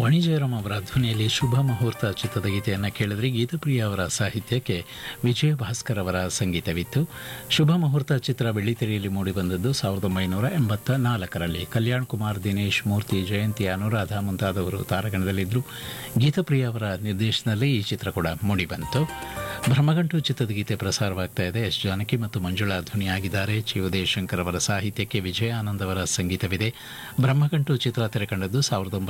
ವಾಣಿಜ್ಯರಾಮ್ ಅವರ ಧ್ವನಿಯಲ್ಲಿ ಶುಭ ಮುಹೂರ್ತ ಚಿತ್ರದ ಗೀತೆಯನ್ನು ಕೇಳಿದ್ರೆ ಗೀತಪ್ರಿಯ ಅವರ ಸಾಹಿತ್ಯಕ್ಕೆ ವಿಜಯ ಭಾಸ್ಕರ್ ಅವರ ಸಂಗೀತವಿತ್ತು. ಶುಭ ಮುಹೂರ್ತ ಚಿತ್ರ ಬೆಳ್ಳಿತೆರೆಯಲ್ಲಿ ಮೂಡಿಬಂದದ್ದು 1984ರಲ್ಲಿ. ಕಲ್ಯಾಣ್ ಕುಮಾರ್, ದಿನೇಶ್, ಮೂರ್ತಿ, ಜಯಂತಿ, ಅನುರಾಧ ಮುಂತಾದವರು ತಾರಾಗಣದಲ್ಲಿದ್ದರು. ಗೀತಪ್ರಿಯ ಅವರ ನಿರ್ದೇಶನದಲ್ಲಿ ಈ ಚಿತ್ರ ಕೂಡ ಮೂಡಿಬಂತು. ಬ್ರಹ್ಮಗಂಟು ಚಿತ್ರದ ಗೀತೆ ಪ್ರಸಾರವಾಗ್ತಾ ಇದೆ. ಎಸ್ ಜಾನಕಿ ಮತ್ತು ಮಂಜುಳಾ ಧ್ವನಿಯಾಗಿದ್ದಾರೆ. ಚಿ ಉದಯಶಂಕರ್ ಅವರ ಸಾಹಿತ್ಯಕ್ಕೆ ವಿಜಯ ಆನಂದ್ ಅವರ ಸಂಗೀತವಿದೆ. ಬ್ರಹ್ಮಗಂಟು ಚಿತ್ರ ತೆರೆಕಂಡದ್ದು